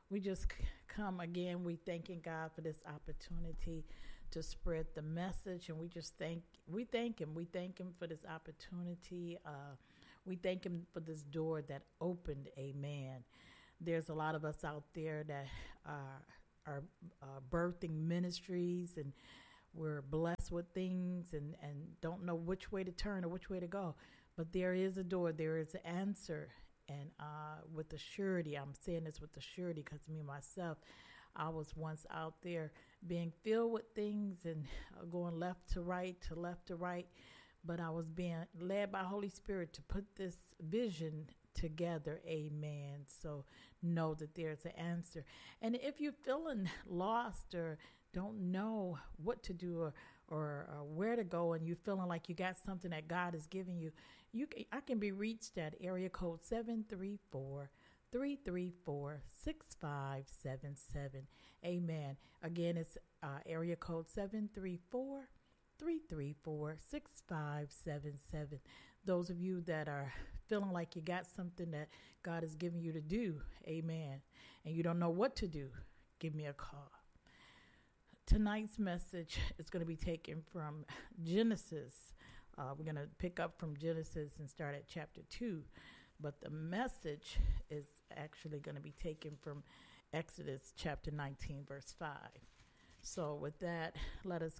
We just come again. We thanking God for this opportunity to spread the message, and we thank Him. We thank Him for this opportunity. We thank Him for this door that opened. Amen. There's a lot of us out there that are birthing ministries, and we're blessed with things, and don't know which way to turn or which way to go. But there is a door. There is an answer. And with the surety, I'm saying this with the surety because me myself, I was once out there being filled with things and going left to right. But I was being led by Holy Spirit to put this vision together. Amen. So know that there's an answer. And if you're feeling lost or don't know what to do or where to go, and you're feeling like you got something that God is giving you, I can be reached at area code 734-334-6577. Amen. Again, it's area code 734-334-6577. Those of you that are feeling like you got something that God is giving you to do, amen, and you don't know what to do, give me a call. Tonight's message is going to be taken from Genesis. We're going to pick up from Genesis and start at chapter 2. But the message is actually going to be taken from Exodus chapter 19, verse 5. So with that, let's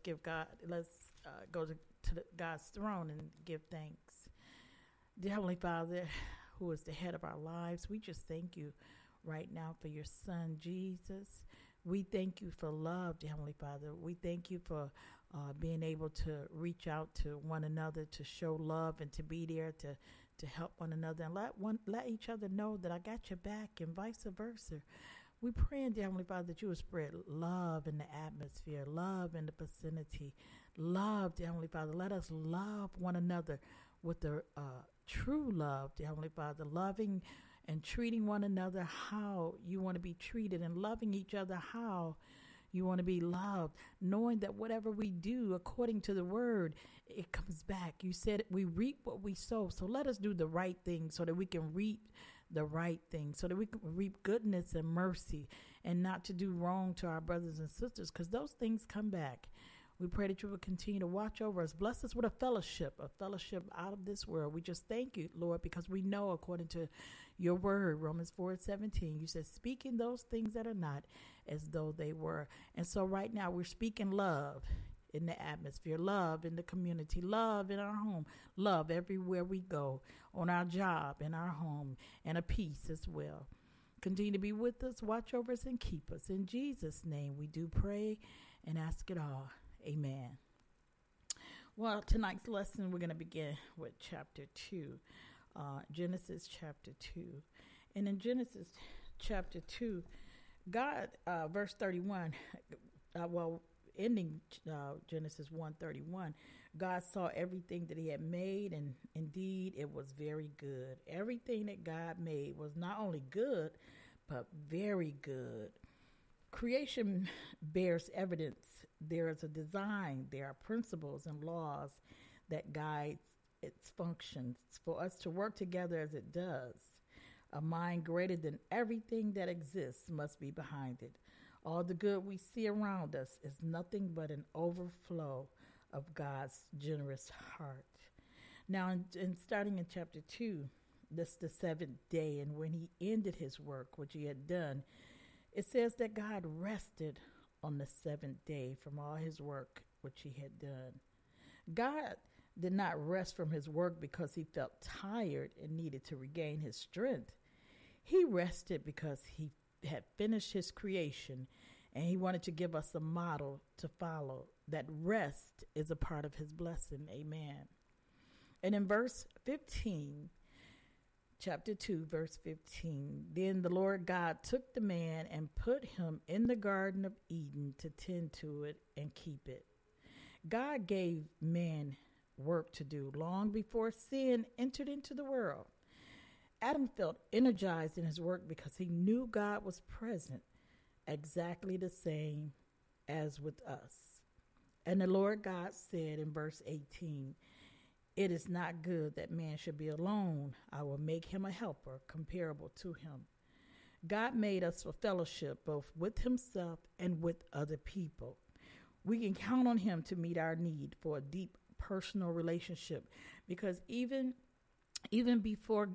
go to God's throne and give thanks. Dear Heavenly Father, who is the head of our lives, we just thank you right now for your Son, Jesus. We thank you for love, dear Heavenly Father. We thank you for being able to reach out to one another, to show love, and to be there to help one another, and let each other know that I got your back, and vice versa. We pray, dear Heavenly Father, that you would spread love in the atmosphere, love in the vicinity, love, dear Heavenly Father. Let us love one another with the true love, dear Heavenly Father, loving and treating one another how you want to be treated, and loving each other how you want to be loved, knowing that whatever we do according to the word, it comes back. You said we reap what we sow. So let us do the right thing so that we can reap the right thing, so that we can reap goodness and mercy, and not to do wrong to our brothers and sisters, because those things come back. We pray that you will continue to watch over us. Bless us with a fellowship out of this world. We just thank you, Lord, because we know according to your word, Romans 4:17, you said, speaking those things that are not as though they were. And so right now we're speaking love in the atmosphere, love in the community, love in our home, love everywhere we go, on our job, in our home, and a peace as well. Continue to be with us, watch over us, and keep us. In Jesus' name we do pray and ask it all. Amen. Well, tonight's lesson, we're going to begin with chapter 2, Genesis chapter 2. And in Genesis chapter 2, God, verse 31, ending Genesis 1:31, God saw everything that he had made, and indeed it was very good. Everything that God made was not only good, but very good. Creation bears evidence. There is a design, there are principles and laws that guide its functions for us to work together as it does. A mind greater than everything that exists must be behind it. All the good we see around us is nothing but an overflow of God's generous heart. Now, in starting in chapter 2, this is the seventh day, and when he ended his work, which he had done, it says that God rested on the seventh day from all his work, which he had done. God did not rest from his work because he felt tired and needed to regain his strength. He rested because he had finished his creation, and he wanted to give us a model to follow. That rest is a part of his blessing. Amen. And in verse 15, chapter 2, verse 15, then the Lord God took the man and put him in the Garden of Eden to tend to it and keep it. God gave man work to do long before sin entered into the world. Adam felt energized in his work because he knew God was present, exactly the same as with us. And the Lord God said in verse 18, it is not good that man should be alone. I will make him a helper comparable to him. God made us for fellowship both with himself and with other people. We can count on him to meet our need for a deep personal relationship, because even before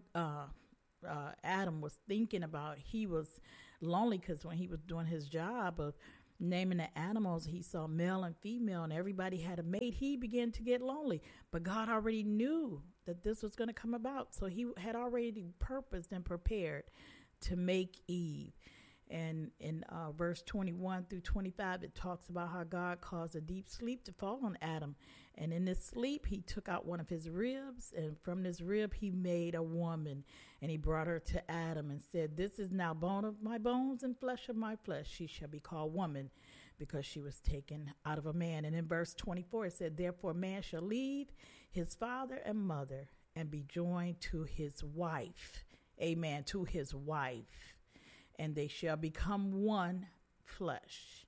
Adam was thinking about, he was lonely, because when he was doing his job of naming the animals, he saw male and female and everybody had a mate. He began to get lonely, but God already knew that this was going to come about. So he had already purposed and prepared to make Eve. And in verse 21 through 25, it talks about how God caused a deep sleep to fall on Adam. And in this sleep, he took out one of his ribs, and from this rib, he made a woman. And he brought her to Adam and said, "This is now bone of my bones and flesh of my flesh. She shall be called woman, because she was taken out of a man." And in verse 24, it said, "Therefore, man shall leave his father and mother and be joined to his wife." Amen. To his wife. And they shall become one flesh.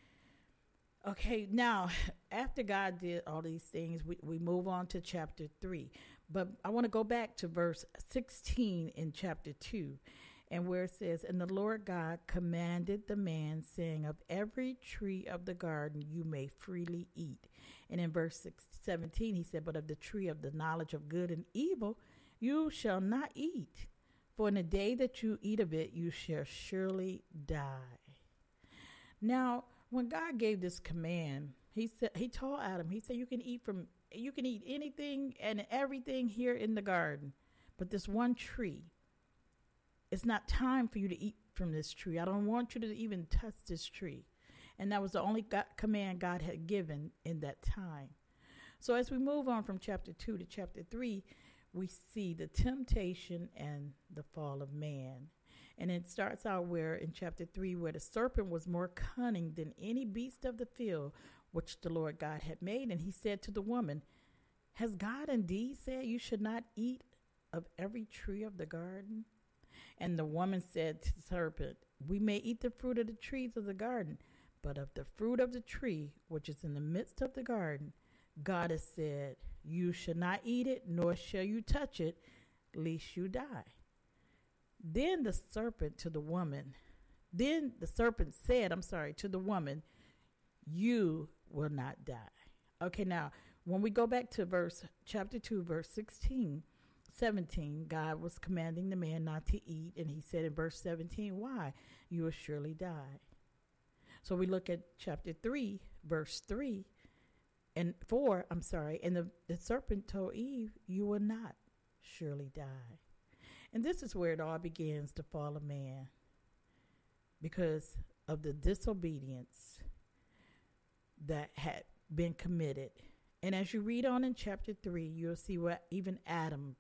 Okay, now, after God did all these things, we move on to chapter 3. But I want to go back to verse 16 in chapter 2, and where it says, "And the Lord God commanded the man, saying, Of every tree of the garden you may freely eat." And in verse 17, he said, "But of the tree of the knowledge of good and evil you shall not eat. For in the day that you eat of it, you shall surely die." Now, when God gave this command, he told Adam, he said, you can eat anything and everything here in the garden, but this one tree, it's not time for you to eat from this tree. I don't want you to even touch this tree. And that was the only command God had given in that time. So as we move on from chapter 2 to chapter 3, we see the temptation and the fall of man. And it starts out where in chapter 3, where the serpent was more cunning than any beast of the field which the Lord God had made. And he said to the woman, "Has God indeed said you should not eat of every tree of the garden?" And the woman said to the serpent, "We may eat the fruit of the trees of the garden, but of the fruit of the tree which is in the midst of the garden, God has said, you should not eat it, nor shall you touch it, lest you die." Then the serpent said to the woman, "You will not die." Okay, now, when we go back to chapter 2, verse 17, God was commanding the man not to eat. And he said in verse 17, "Why? You will surely die." So we look at chapter 3, verse 3 and 4, and the serpent told Eve, "You will not surely die." And this is where it all begins, to fall of man, because of the disobedience that had been committed. And as you read on in chapter 3, you'll see what even Adam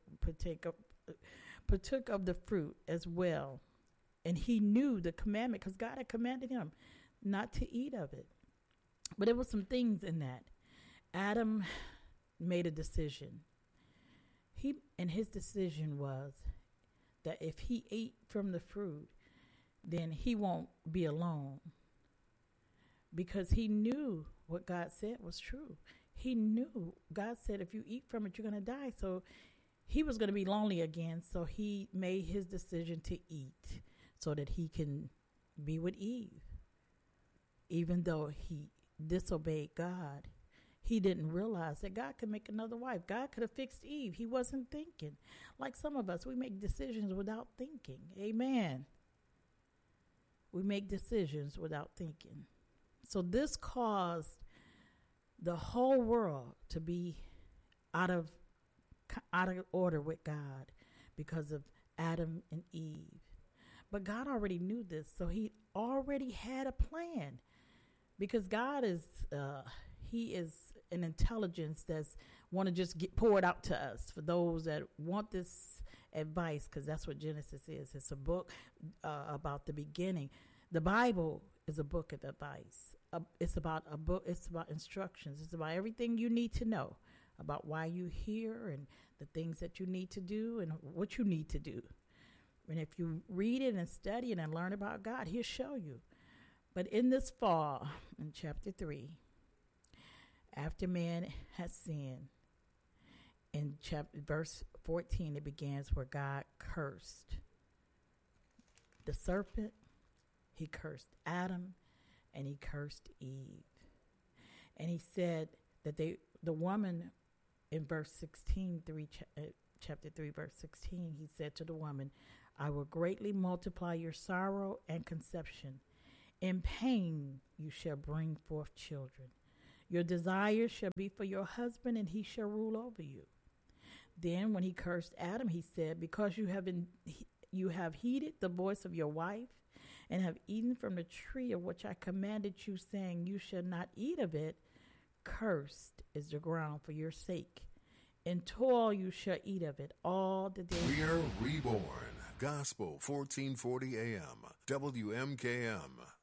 partook of the fruit as well. And he knew the commandment, because God had commanded him not to eat of it. But there were some things in that. Adam made a decision. His decision was that if he ate from the fruit, then he won't be alone. Because he knew what God said was true. He knew God said, if you eat from it, you're going to die. So he was going to be lonely again. So he made his decision to eat so that he can be with Eve. Even though he disobeyed God, he didn't realize that God could make another wife. God could have fixed Eve. He wasn't thinking. Like some of us, we make decisions without thinking. Amen. We make decisions without thinking. So this caused the whole world to be out of order with God because of Adam and Eve. But God already knew this, so he already had a plan. Because God is, he is an intelligence that's want to just get poured out to us for those that want this advice, because that's what Genesis is. It's a book about the beginning. The Bible is a book of advice. It's about a book. It's about instructions. It's about everything you need to know about why you're here and the things that you need to do and what you need to do. And if you read it and study it and learn about God, he'll show you. But in this fall, in chapter 3, after man has sinned, in verse 14, it begins where God cursed the serpent, he cursed Adam, and he cursed Eve. And he said that the woman in verse 16, chapter 3, verse 16, he said to the woman, I will greatly multiply your sorrow and conception. In pain you shall bring forth children. Your desire shall be for your husband, and he shall rule over you. Then when he cursed Adam, he said, because you have heeded the voice of your wife, and have eaten from the tree of which I commanded you, saying, you shall not eat of it, cursed is the ground for your sake. In toil you shall eat of it all the day. We are reborn. Gospel 1440 AM. WMKM.